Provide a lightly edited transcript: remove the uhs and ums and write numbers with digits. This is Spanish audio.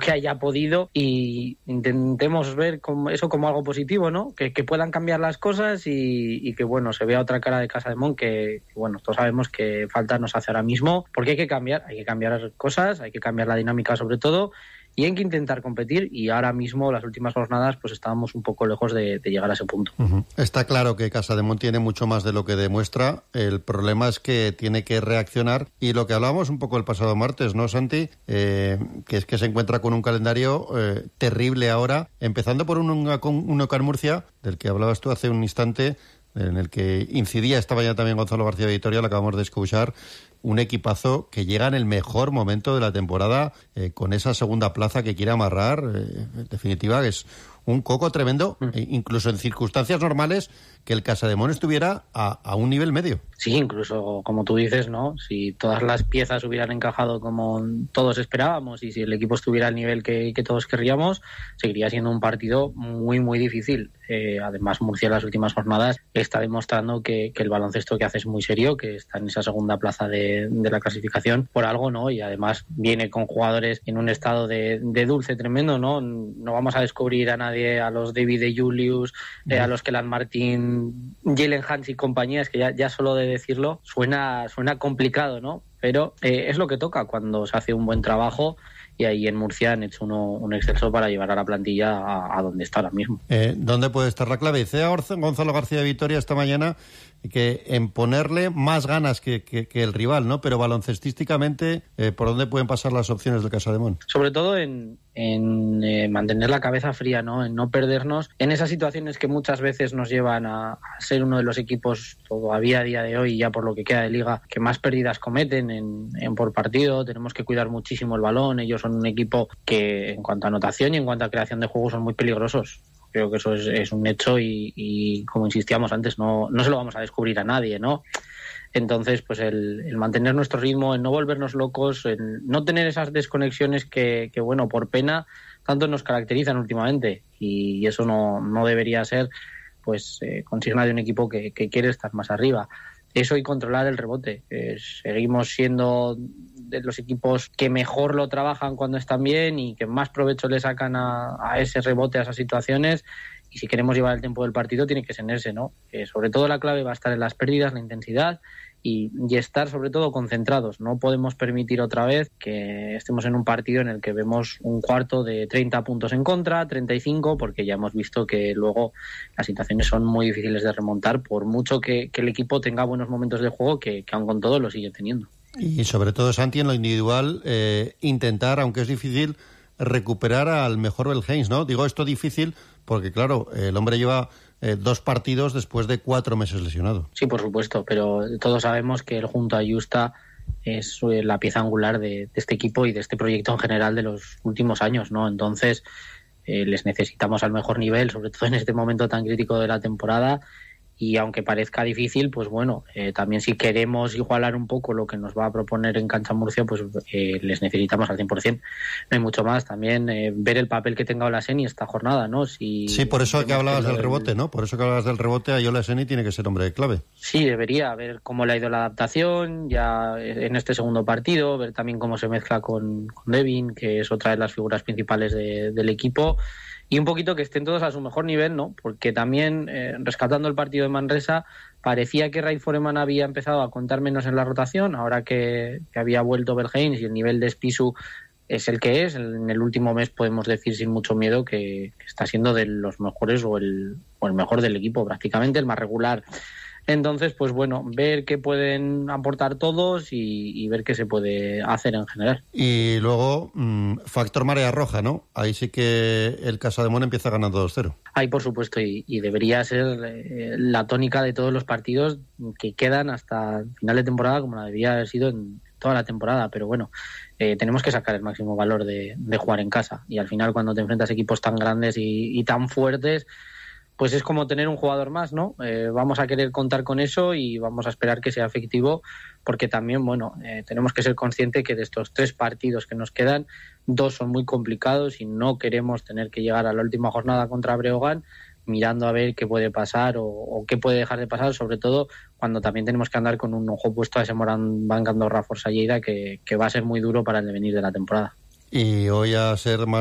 que haya podido y intentemos ver eso como algo positivo, ¿no? Que puedan cambiar las cosas y que, bueno, se vea otra cara de Casademont que, bueno, todos sabemos que falta nos hace ahora mismo, porque hay que cambiar cosas, hay que cambiar la dinámica sobre todo, y hay que intentar competir, y ahora mismo, las últimas jornadas, pues estábamos un poco lejos de llegar a ese punto. Uh-huh. Está claro que Casademont tiene mucho más de lo que demuestra. El problema es que tiene que reaccionar, y lo que hablábamos un poco el pasado martes, ¿no, Santi? Que es que se encuentra con un calendario terrible ahora, empezando por un UCAM Murcia, del que hablabas tú hace un instante, en el que incidía esta mañana también Gonzalo García Vittoria, lo acabamos de escuchar. Un equipazo que llega en el mejor momento de la temporada, con esa segunda plaza que quiere amarrar. En definitiva, es un coco tremendo, incluso en circunstancias normales, que el Casademont estuviera a un nivel medio. Sí, incluso como tú dices, ¿no? Si todas las piezas hubieran encajado como todos esperábamos y si el equipo estuviera al nivel que todos querríamos, seguiría siendo un partido muy, muy difícil. Además, Murcia en las últimas jornadas está demostrando que el baloncesto que hace es muy serio, que está en esa segunda plaza de la clasificación por algo, ¿no? Y además viene con jugadores en un estado de dulce tremendo, ¿no? No vamos a descubrir a nadie, a los David de Julius, a los Kelan Martin, Jalen Hans y compañías, que ya solo de decirlo suena complicado, ¿no? Pero es lo que toca cuando se hace un buen trabajo, y ahí en Murcia han hecho un exceso para llevar a la plantilla a donde está ahora mismo. ¿Dónde puede estar la clave? Dice Gonzalo García Vittoria esta mañana que en ponerle más ganas que el rival, ¿no? Pero baloncestísticamente, ¿por dónde pueden pasar las opciones del Casademont? Sobre todo en mantener la cabeza fría, ¿no? En no perdernos en esas situaciones que muchas veces nos llevan a ser uno de los equipos todavía a día de hoy, ya por lo que queda de liga, que más pérdidas cometen en por partido. Tenemos que cuidar muchísimo el balón. Ellos son un equipo que, en cuanto a anotación y en cuanto a creación de juego, son muy peligrosos. Creo que eso es un hecho y como insistíamos antes, no se lo vamos a descubrir a nadie, ¿no? Entonces, pues el mantener nuestro ritmo, el no volvernos locos, el no tener esas desconexiones que bueno, por pena, tanto nos caracterizan últimamente, y eso no debería ser, pues, consigna de un equipo que quiere estar más arriba. Eso y controlar el rebote. Seguimos siendo de los equipos que mejor lo trabajan cuando están bien y que más provecho le sacan a ese rebote, a esas situaciones. Y si queremos llevar el tiempo del partido, tiene que ser ese, ¿no? Sobre todo la clave va a estar en las pérdidas, la intensidad y estar sobre todo concentrados. No podemos permitir otra vez que estemos en un partido en el que vemos un cuarto de 30 puntos en contra, 35, porque ya hemos visto que luego las situaciones son muy difíciles de remontar, por mucho que el equipo tenga buenos momentos de juego, que aun con todo lo sigue teniendo. Y sobre todo, Santi, en lo individual, intentar, aunque es difícil, recuperar al mejor Belhens, ¿no? Digo esto difícil porque, claro, el hombre lleva 2 partidos después de 4 meses lesionado. Sí, por supuesto, pero todos sabemos que él junto a Justa es la pieza angular de este equipo y de este proyecto en general de los últimos años, ¿no? Entonces, les necesitamos al mejor nivel, sobre todo en este momento tan crítico de la temporada. Y aunque parezca difícil, pues bueno, también si queremos igualar un poco lo que nos va a proponer en Cancha Murcia, pues les necesitamos al 100%. No hay mucho más. También ver el papel que tenga Olaseni esta jornada, ¿no? Sí, por eso que hablabas del rebote, ¿no? Por eso que hablabas del rebote, ahí Olaseni tiene que ser hombre de clave. Sí, debería ver cómo le ha ido la adaptación ya en este segundo partido, ver también cómo se mezcla con Devin, que es otra de las figuras principales del equipo. Y un poquito que estén todos a su mejor nivel, ¿no? Porque también, rescatando el partido de Manresa, parecía que Ray Foreman había empezado a contar menos en la rotación, ahora que había vuelto Belhens y el nivel de Spissu es el que es. En el último mes podemos decir sin mucho miedo que está siendo de los mejores o el mejor del equipo, prácticamente el más regular. Entonces, pues bueno, ver qué pueden aportar todos y ver qué se puede hacer en general. Y luego, factor marea roja, ¿no? Ahí sí que el Casademont empieza ganando 2-0. Ahí, por supuesto, y debería ser la tónica de todos los partidos que quedan hasta final de temporada, como la debía haber sido en toda la temporada. Pero bueno, tenemos que sacar el máximo valor de jugar en casa. Y al final, cuando te enfrentas a equipos tan grandes y tan fuertes, pues es como tener un jugador más, ¿no? Vamos a querer contar con eso y vamos a esperar que sea efectivo, porque también, bueno, tenemos que ser conscientes que de estos 3 partidos que nos quedan, 2 son muy complicados y no queremos tener que llegar a la última jornada contra Breogán mirando a ver qué puede pasar o qué puede dejar de pasar, sobre todo cuando también tenemos que andar con un ojo puesto a ese Morán Bank Andorra Forza Lleida que va a ser muy duro para el devenir de la temporada. y hoy a ser más